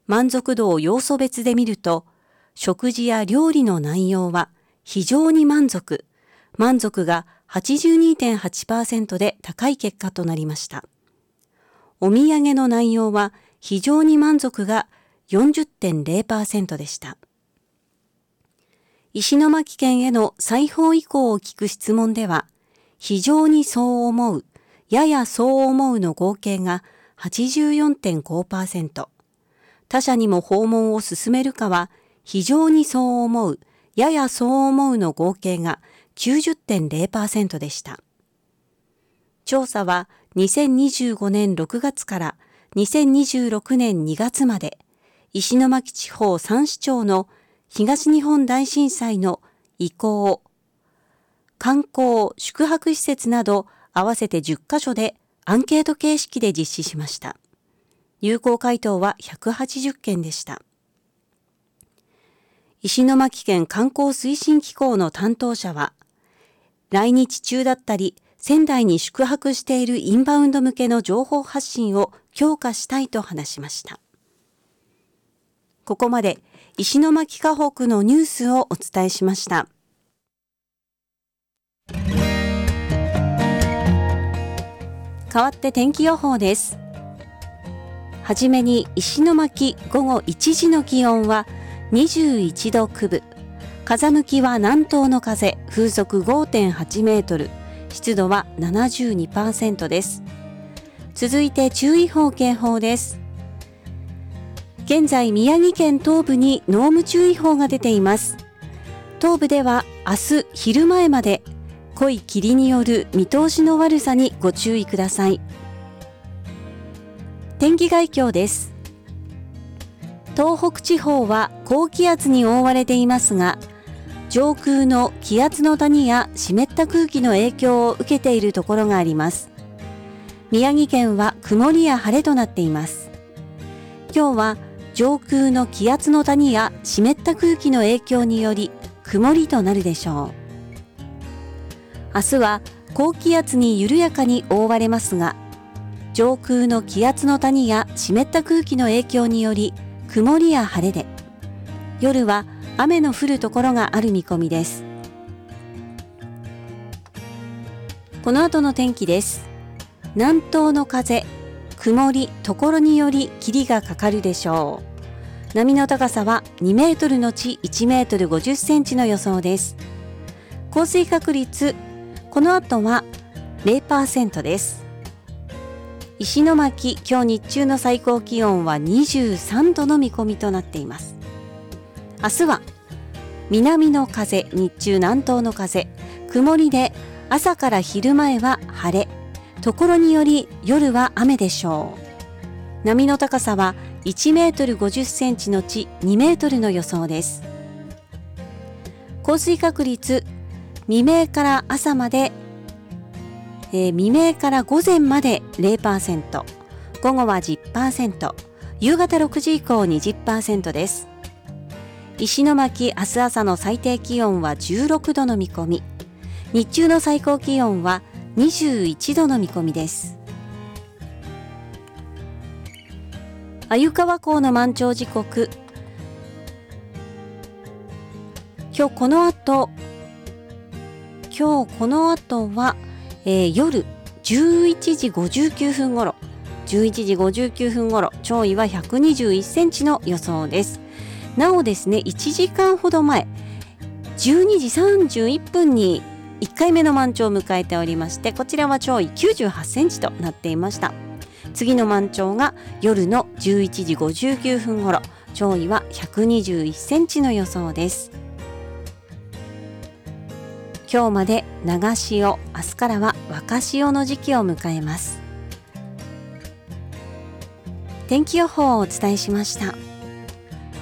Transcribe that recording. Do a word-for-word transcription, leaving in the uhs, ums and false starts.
満足度を要素別で見ると、食事や料理の内容は非常に満足、満足が はちじゅうにてんはちパーセント で高い結果となりました。お土産の内容は非常に満足が よんじゅってんゼロパーセント でした。石巻県への再訪意向を聞く質問では、非常にそう思う、ややそう思うの合計が はちじゅうよんてんごパーセント、他社にも訪問を進めるかは、非常にそう思う、ややそう思うの合計が きゅうじゅってんゼロパーセント でした。調査はにせんにじゅうごねんろくがつからにせんにじゅうろくねんにがつまで、石巻地方さん市町の東日本大震災の遺構、観光・宿泊施設など合わせてじゅっかしょでアンケート形式で実施しました。有効回答はひゃくはちじゅっけんでした。石巻県観光推進機構の担当者は、来日中だったり、仙台に宿泊しているインバウンド向けの情報発信を強化したいと話しました。ここまで石巻河北のニュースをお伝えしました。代わって天気予報です。はじめに石巻午後いちじの気温はにじゅういちどくぶ、風向きは南東の風、風速 ごてんはちメートル、湿度は ななじゅうにパーセント です。続いて注意報警報です。現在宮城県東部に濃霧注意報が出ています。東部では明日昼前まで濃い霧による見通しの悪さにご注意ください。天気概況です。東北地方は高気圧に覆われていますが、上空の気圧の谷や湿った空気の影響を受けているところがあります。宮城県は曇りや晴れとなっています。今日は上空の気圧の谷や湿った空気の影響により曇りとなるでしょう。明日は高気圧に緩やかに覆われますが、上空の気圧の谷や湿った空気の影響により曇りや晴れで、夜は雨の降るところがある見込みです。この後の天気です。南東の風、曇り、ところにより霧がかかるでしょう。波の高さはにメートルのちいちメートルごじゅっセンチの予想です。降水確率、この後は ゼロパーセント です。石巻、今日日中の最高気温はにじゅうさんどの見込みとなっています。明日は南の風、日中南東の風、曇りで朝から昼前は晴れ、ところにより夜は雨でしょう。波の高さはいちメートルごじゅっセンチのちにメートルの予想です。降水確率、未明から朝まで、えー、未明から午前まで ゼロパーセント、午後は じゅっパーセント、夕方ろくじ以降 にじゅっパーセント です。石巻、明日朝の最低気温はじゅうろくどの見込み、日中の最高気温はにじゅういちどの見込みです。鮎川港の満潮時刻、今日この後今日この後は、えー、夜じゅういちじごじゅうきゅうふんごろじゅういちじごじゅうきゅうふんごろ、潮位はひゃくにじゅういちセンチの予想です。なおですね、いちじかんほど前じゅうにじさんじゅういっぷんにいっかいめの満潮を迎えておりまして、こちらは潮位きゅうじゅうはちセンチとなっていました。次の満潮が夜のじゅういちじごじゅうきゅうふんごろ、潮位はひゃくにじゅういちセンチの予想です。今日まで長潮、明日からは若潮の時期を迎えます。天気予報をお伝えしました。